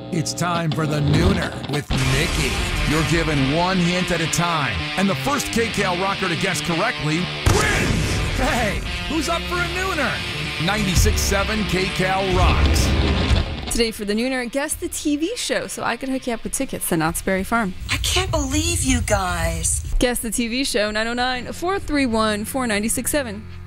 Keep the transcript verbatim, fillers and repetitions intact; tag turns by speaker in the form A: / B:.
A: It's time for the Nooner with Nikki. You're given one hint at a time, and the first K Cal rocker to guess correctly wins! Hey, who's up for a Nooner? ninety-six point seven K Cal rocks.
B: Today for the Nooner, guess the T V show so I can hook you up with tickets to Knott's Berry Farm.
C: I can't believe you guys.
B: Guess the T V show, nine oh nine, four three one, four nine six seven.